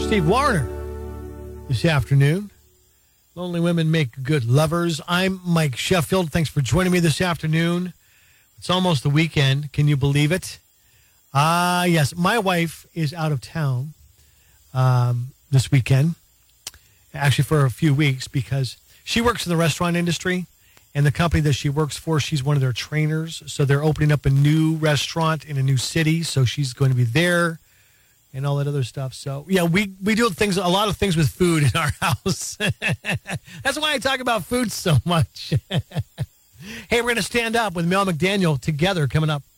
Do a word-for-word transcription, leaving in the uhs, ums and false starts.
Steve Warner this afternoon. Lonely women make good lovers. I'm Mike Sheffield. Thanks for joining me this afternoon. It's almost the weekend. Can you believe it? Ah, uh, yes. My wife is out of town um, this weekend, actually for a few weeks, because she works in the restaurant industry, and the company that she works for, she's one of their trainers. So they're opening up a new restaurant in a new city, so she's going to be there and all that other stuff. So, yeah, we, we do things, a lot of things with food in our house. That's why I talk about food so much. Hey, we're going to stand up with Mel McDaniel together coming up.